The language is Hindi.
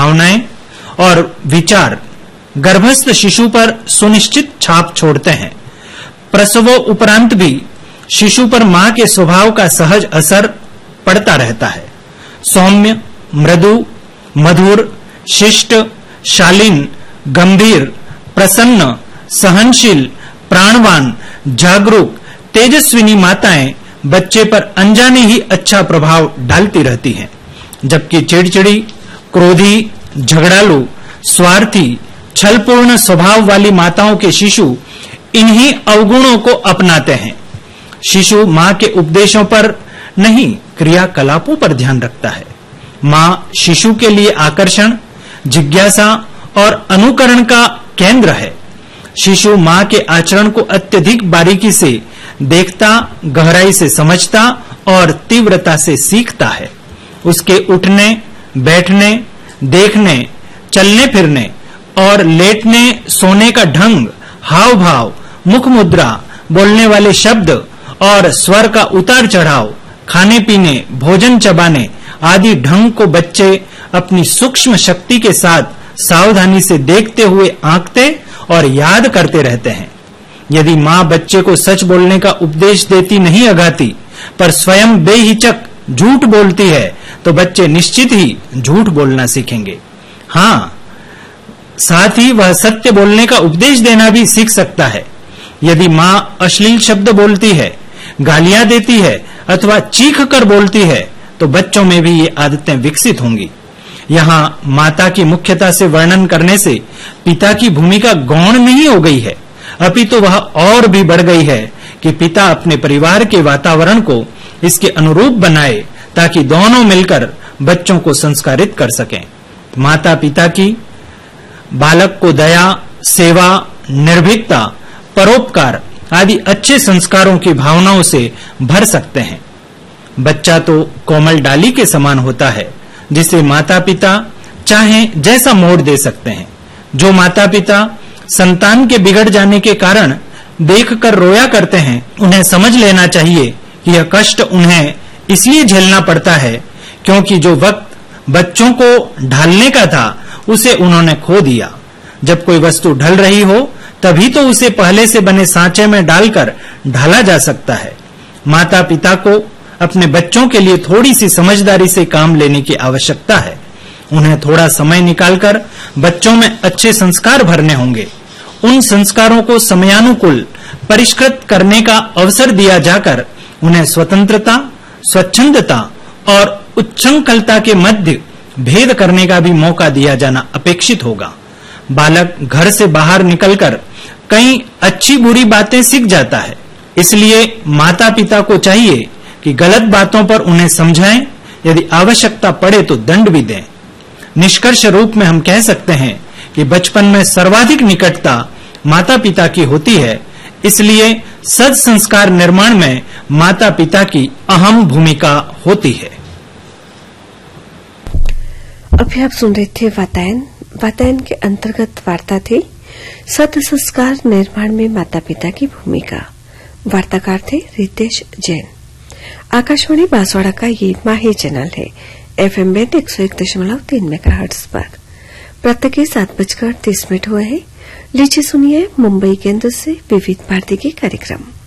भावनाएं और विचार गर्भस्थ शिशु पर सुनिश्चित छाप छोड़ते हैं। प्रसवोपरांत भी शिशु पर मां के स्वभाव का सहज असर पड़ता रहता है। सौम्य, मृदु, मधुर, शिष्ट, शालीन, गंभीर, प्रसन्न, सहनशील, प्राणवान, जागरूक, तेजस्विनी माताएं बच्चे पर अनजाने ही अच्छा प्रभाव डालती रहती हैं, जबकि चिड़चिड़ी, क्रोधी, झगड़ालू, स्वार्थी, छलपूर्ण स्वभाव वाली माताओं के शिशु इन्हीं अवगुणों को अपनाते हैं। शिशु मां के उपदेशों पर नहीं, क्रियाकलापों पर ध्यान रखता है। मां शिशु के लिए आकर्षण, जिज्ञासा और अनुकरण का केंद्र है। शिशु मां के आचरण को अत्यधिक बारीकी से देखता, गहराई से समझता और तीव्रता से सीखता है। उसके उठने, बैठने, देखने, चलने फिरने और लेटने सोने का ढंग, हाव भाव, मुख मुद्रा, बोलने वाले शब्द और स्वर का उतार चढ़ाव, खाने पीने, भोजन चबाने आदि ढंग को बच्चे अपनी सूक्ष्म शक्ति के साथ सावधानी से देखते हुए आंकते और याद करते रहते हैं। यदि मां बच्चे को सच बोलने का उपदेश देती नहीं अगाती, पर स्वयं बेहिचक झूठ बोलती है, तो बच्चे निश्चित ही झूठ बोलना सीखेंगे। हाँ, साथ ही वह सत्य बोलने का उपदेश देना भी सीख सकता है। यदि मां अश्लील शब्द बोलती है, गालियां देती है अथवा चीख कर बोलती है, तो बच्चों में भी ये आदतें विकसित होंगी। यहाँ माता की मुख्यता से वर्णन करने से पिता की भूमिका गौण नहीं हो गई है, अपितु वह और भी बढ़ गई है कि पिता अपने परिवार के वातावरण को इसके अनुरूप बनाए, ताकि दोनों मिलकर बच्चों को संस्कारित कर सकें। माता पिता की बालक को दया, सेवा, निर्भीकता, परोपकार आदि अच्छे संस्कारों की भावनाओं से भर सकते हैं। बच्चा तो कोमल डाली के समान होता है, जिसे माता पिता चाहें जैसा मोड़ दे सकते हैं। जो माता पिता संतान के बिगड़ जाने के कारण देखकर रोया करते हैं, उन्हें समझ लेना चाहिए कि यह कष्ट उन्हें इसलिए झेलना पड़ता है क्योंकि जो वक्त बच्चों को ढालने का था, उसे उन्होंने खो दिया। जब कोई वस्तु ढल रही हो, तभी तो उसे पहले से बने सांचे में डालकर ढाला जा सकता है। माता पिता को अपने बच्चों के लिए थोड़ी सी समझदारी से काम लेने की आवश्यकता है। उन्हें थोड़ा समय निकालकर बच्चों में अच्छे संस्कार भरने होंगे। उन संस्कारों को समयानुकूल परिष्कृत करने का अवसर दिया जाकर उन्हें स्वतंत्रता, स्वच्छंदता और उच्छृंखलता के मध्य भेद करने का भी मौका दिया जाना अपेक्षित होगा। बालक घर से बाहर निकलकर कई अच्छी बुरी बातें सीख जाता है, इसलिए माता पिता को चाहिए कि गलत बातों पर उन्हें समझाएं, यदि आवश्यकता पड़े तो दंड भी दें। निष्कर्ष रूप में हम कह सकते हैं कि बचपन में सर्वाधिक निकटता माता पिता की होती है, इसलिए सद संस्कार निर्माण में माता पिता की अहम भूमिका होती है। अभी आप सुन रहे थे वातायन के अंतर्गत वार्ता थी सत संस्कार निर्माण में माता पिता की भूमिका। वार्ताकार थे रितेश जैन। आकाशवाणी बांसवाड़ा का ये माही चैनल है। FM बैंड 101.3 मेगाहर्ट्ज पर। प्रत्येक 7:30 हुए हैं। लीजिए सुनिए मुंबई केंद्र से विविध भारती के कार्यक्रम।